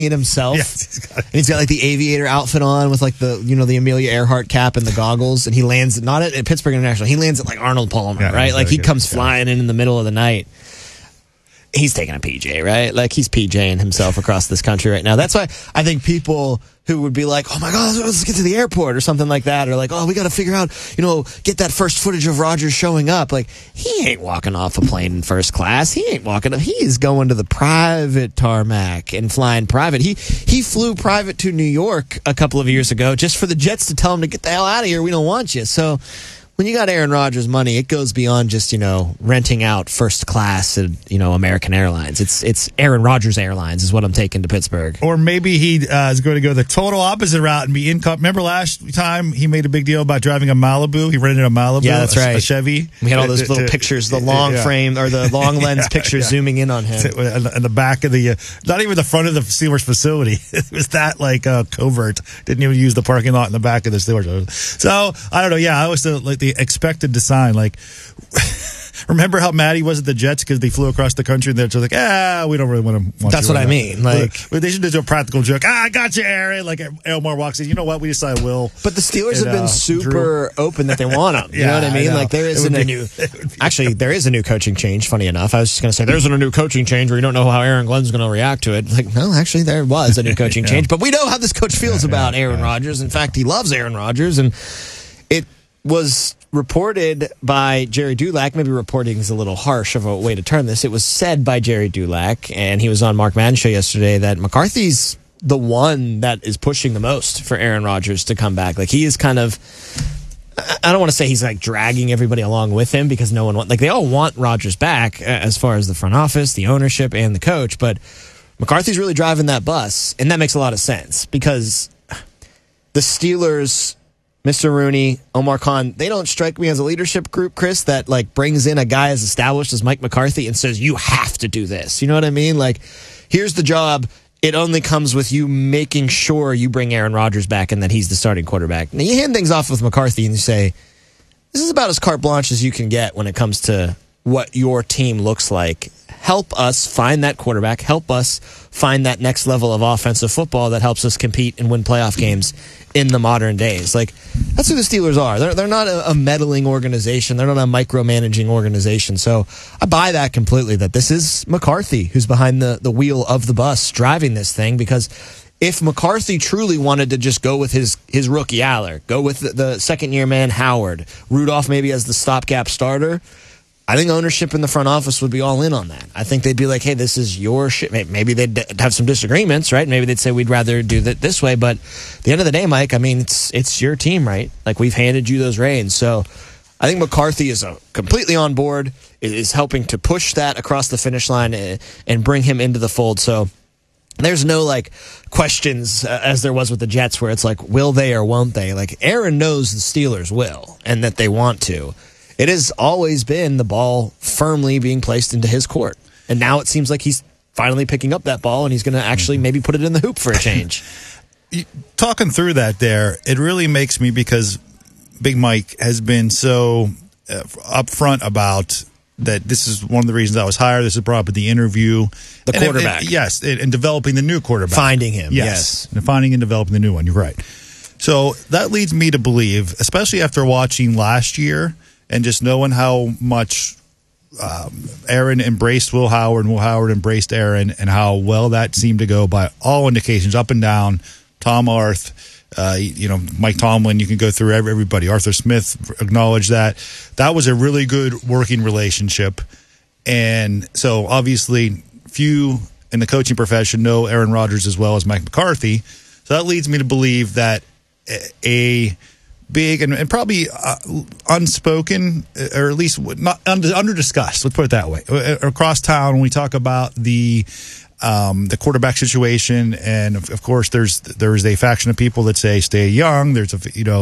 it himself. Yes, And he's got like the aviator outfit on with like the the Amelia Earhart cap and the goggles, and he lands not at Pittsburgh International. He lands at like Arnold Palmer, right? Like he comes flying in the middle of the night. He's taking a PJ, right? Like he's PJing himself across this country right now. That's why I think people who would be like, oh my God, let's get to the airport or something like that. Or like, oh, we got to figure out, get that first footage of Rodgers showing up. Like he ain't walking off a plane in first class. He ain't walking up. He is going to the private tarmac and flying private. He flew private to New York a couple of years ago just for the Jets to tell him to get the hell out of here. We don't want you. So when you got Aaron Rodgers money, it goes beyond just, renting out first class at, American Airlines. It's Aaron Rodgers Airlines is what I'm taking to Pittsburgh. Or maybe he is going to go the total opposite route and be income. Remember last time he made a big deal about driving a Malibu? He rented a Malibu. Yeah, that's right. A Chevy. We had all those little pictures, the long frame or the long lens pictures zooming in on him. In the back of the, not even the front of the Steelers facility. It was that covert. Didn't even use the parking lot in the back of the Steelers. So, I don't know. Yeah, I was the expected to sign. Remember how mad he was at the Jets because they flew across the country and they're just like, we don't really want to. That's what I mean. Like, they should do a practical joke. I got you, Aaron. Like Elmore walks in. You know what? We decided Will. But the Steelers have been super open that they want him. You know what I mean? Like there isn't a new. Actually, there is a new coaching change. Funny enough, I was just going to say there isn't a new coaching change where you don't know how Aaron Glenn's going to react to it. Like no, actually there was a new coaching change, but we know how this coach feels about Aaron Rodgers. In fact, he loves Aaron Rodgers, and it was reported by Jerry Dulac. Maybe reporting is a little harsh of a way to term this. It was said by Jerry Dulac, and he was on Mark Madden show yesterday, that McCarthy's the one that is pushing the most for Aaron Rodgers to come back. Like he is kind of, I don't want to say he's like dragging everybody along with him because no one they all want Rodgers back as far as the front office, the ownership, and the coach. But McCarthy's really driving that bus, and that makes a lot of sense because the Steelers, Mr. Rooney, Omar Khan, they don't strike me as a leadership group, Chris, that brings in a guy as established as Mike McCarthy and says, you have to do this. You know what I mean? Like, here's the job. It only comes with you making sure you bring Aaron Rodgers back and that he's the starting quarterback. Now, you hand things off with McCarthy and you say, this is about as carte blanche as you can get when it comes to what your team looks like. Help us find that quarterback. Help us find that next level of offensive football that helps us compete and win playoff games in the modern days. Like, that's who the Steelers are. They're not a meddling organization. They're not a micromanaging organization. So I buy that completely, that this is McCarthy who's behind the wheel of the bus driving this thing, because if McCarthy truly wanted to just go with his rookie Aller, go with the second-year man Howard, Rudolph maybe as the stopgap starter, I think ownership in the front office would be all in on that. I think they'd be like, hey, this is your shit. Maybe they'd have some disagreements, right? Maybe they'd say we'd rather do that this way. But at the end of the day, Mike, I mean, it's your team, right? Like, we've handed you those reins. So I think McCarthy is completely on board, is helping to push that across the finish line and bring him into the fold. So there's no questions as there was with the Jets where it's like, will they or won't they? Like, Aaron knows the Steelers will and that they want to. It has always been the ball firmly being placed into his court. And now it seems like he's finally picking up that ball and he's going to actually maybe put it in the hoop for a change. Talking through that there, it really makes me, because Big Mike has been so upfront about that this is one of the reasons I was hired. This is brought up at the interview. The quarterback. Yes, and developing the new quarterback. Finding him, yes. And finding and developing the new one, you're right. So that leads me to believe, especially after watching last year, and just knowing how much Aaron embraced Will Howard and Will Howard embraced Aaron, and how well that seemed to go by all indications, up and down. Tom Arth, Mike Tomlin, you can go through everybody. Arthur Smith acknowledged that. That was a really good working relationship. And so obviously few in the coaching profession know Aaron Rodgers as well as Mike McCarthy. So that leads me to believe that a big and probably unspoken, or at least not under discussed, let's put it that way, across town when we talk about the quarterback situation. And of course there's a faction of people that say stay young. There's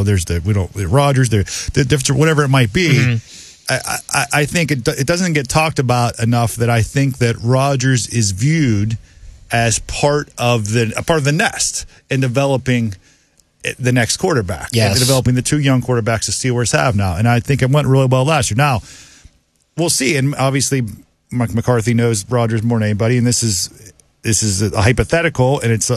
Rodgers, the difference, whatever it might be. Mm-hmm. I think it doesn't get talked about enough that I think that Rodgers is viewed as part of the nest in developing the next quarterback. Yes. And developing the two young quarterbacks the Steelers have now. And I think it went really well last year. Now, we'll see. And obviously, Mike McCarthy knows Rodgers more than anybody. And this is this is a hypothetical, and it's